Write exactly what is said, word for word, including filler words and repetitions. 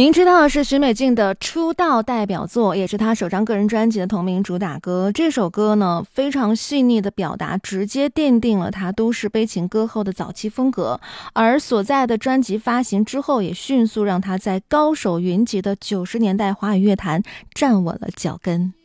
您知道是许美静的出道代表作，也是她首张个人专辑的同名主打歌。这首歌呢，非常细腻的表达，直接奠定了她都市悲情歌后的早期风格。而所在的专辑发行之后，也迅速让她在高手云集的九十年代华语乐坛站稳了脚跟。